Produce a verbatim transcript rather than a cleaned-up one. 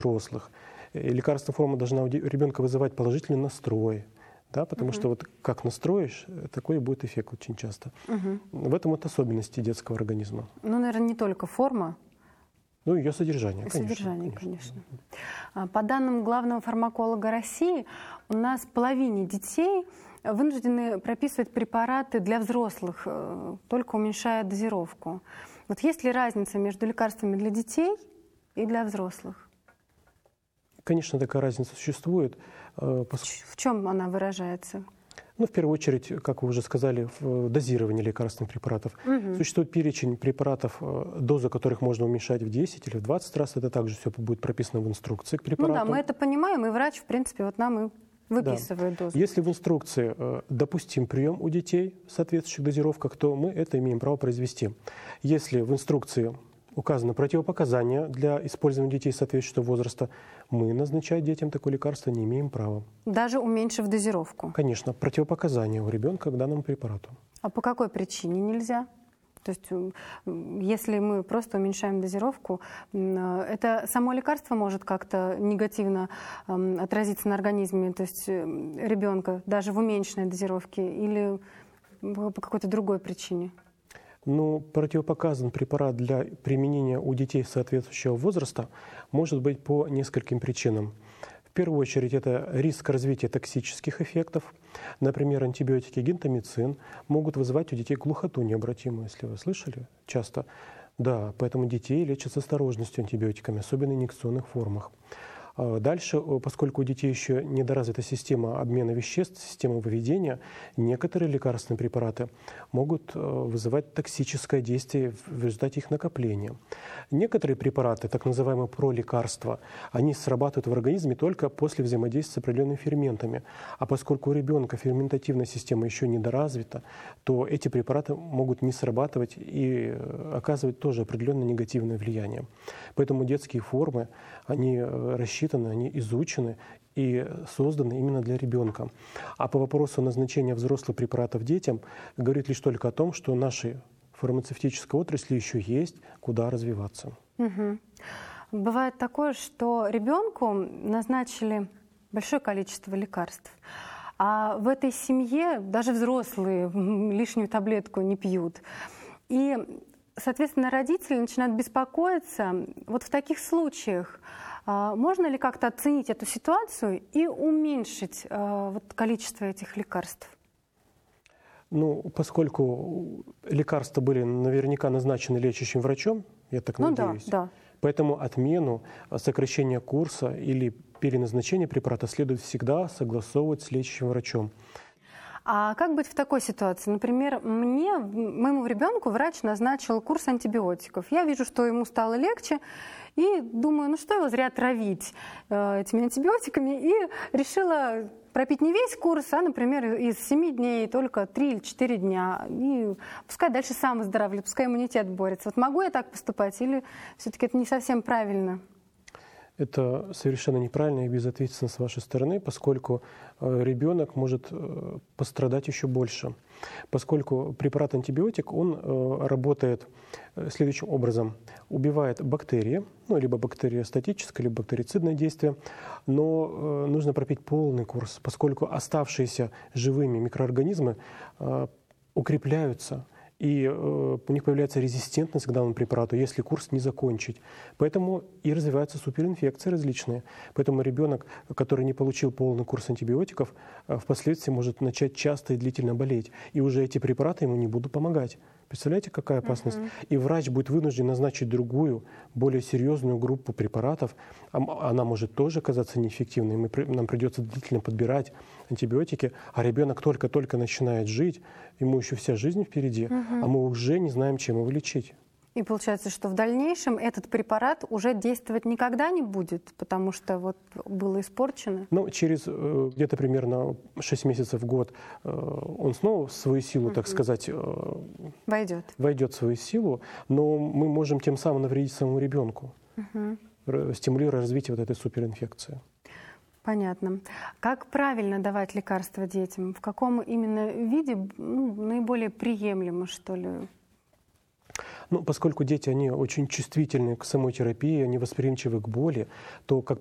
взрослых. И лекарственная форма должна у ребенка вызывать положительный настрой. Да, потому угу. что вот как настроишь, такой будет эффект очень часто. Угу. В этом вот особенности детского организма. Ну, наверное, не только форма. Ну, ее содержание, конечно. Содержание, конечно. конечно. По данным главного фармаколога России, у нас половине детей вынуждены прописывать препараты для взрослых, только уменьшая дозировку. Вот есть ли разница между лекарствами для детей и для взрослых? Конечно, такая разница существует. В чем она выражается? Ну, в первую очередь, как вы уже сказали, в дозировании лекарственных препаратов. Угу. Существует перечень препаратов, доза которых можно уменьшать в десять или в двадцать раз. Это также все будет прописано в инструкции к препарату. Ну да, мы это понимаем, и врач, в принципе, вот нам и выписывает да. дозу. Если в инструкции допустим прием у детей в соответствующих дозировках, то мы это имеем право произвести. Если в инструкции указаны противопоказания для использования детей соответствующего возраста, мы назначать детям такое лекарство не имеем права. Даже уменьшив дозировку? Конечно, противопоказания у ребенка к данному препарату. А по какой причине нельзя? То есть, если мы просто уменьшаем дозировку, это само лекарство может как-то негативно отразиться на организме, то есть ребенка, даже в уменьшенной дозировке, или по какой-то другой причине? Ну, противопоказан препарат для применения у детей соответствующего возраста может быть по нескольким причинам. В первую очередь, это риск развития токсических эффектов. Например, антибиотики гентамицин могут вызывать у детей глухоту необратимую, если вы слышали часто. Да, поэтому детей лечат с осторожностью антибиотиками, особенно в инъекционных формах. Дальше, поскольку у детей еще недоразвита система обмена веществ, система выведения, некоторые лекарственные препараты могут вызывать токсическое действие в результате их накопления. Некоторые препараты, так называемые пролекарства, они срабатывают в организме только после взаимодействия с определенными ферментами. А поскольку у ребенка ферментативная система еще недоразвита, то эти препараты могут не срабатывать и оказывать тоже определенное негативное влияние. Поэтому детские формы, они рассчитаны, они изучены и созданы именно для ребенка. А по вопросу назначения взрослых препаратов детям говорит лишь только о том, что нашей фармацевтической отрасли еще есть куда развиваться. Угу. Бывает такое, что ребенку назначили большое количество лекарств, а в этой семье даже взрослые лишнюю таблетку не пьют. И, соответственно, родители начинают беспокоиться. Вот в таких случаях можно ли как-то оценить эту ситуацию и уменьшить вот, количество этих лекарств? Ну, поскольку лекарства были наверняка назначены лечащим врачом, я так ну, надеюсь, да, да. поэтому отмену, сокращение курса или переназначение препарата следует всегда согласовывать с лечащим врачом. А как быть в такой ситуации? Например, мне, моему ребенку врач назначил курс антибиотиков. Я вижу, что ему стало легче, и думаю, ну что его зря травить э, этими антибиотиками, и решила пропить не весь курс, а, например, из семи дней только три или четыре дня. И пускай дальше сам выздоравливает, пускай иммунитет борется. Вот могу я так поступать или все-таки это не совсем правильно? Это совершенно неправильно и безответственно с вашей стороны, поскольку ребенок может пострадать еще больше. Поскольку препарат антибиотик, он работает следующим образом. Убивает бактерии, ну, либо бактериостатическое, либо бактерицидное действие, но нужно пропить полный курс, поскольку оставшиеся живыми микроорганизмы укрепляются, и э, у них появляется резистентность к данному препарату, если курс не закончить. Поэтому и развиваются суперинфекции различные. Поэтому ребенок, который не получил полный курс антибиотиков, э, впоследствии может начать часто и длительно болеть. И уже эти препараты ему не будут помогать. Представляете, какая опасность? Uh-huh. И врач будет вынужден назначить другую, более серьезную группу препаратов. Она может тоже оказаться неэффективной. Мы, нам придется длительно подбирать антибиотики. А ребенок только-только начинает жить, ему еще вся жизнь впереди, uh-huh. а мы уже не знаем, чем его лечить. И получается, что в дальнейшем этот препарат уже действовать никогда не будет, потому что вот было испорчено? Ну, через э, где-то примерно шесть месяцев в год э, он снова в свою силу, uh-huh. так сказать, э, войдет. войдет в свою силу, но мы можем тем самым навредить самому ребенку, uh-huh. стимулируя развитие вот этой суперинфекции. Понятно. Как правильно давать лекарства детям? В каком именно виде ну, наиболее приемлемо, что ли? Ну, поскольку дети, они очень чувствительны к самой терапии, они восприимчивы к боли, то, как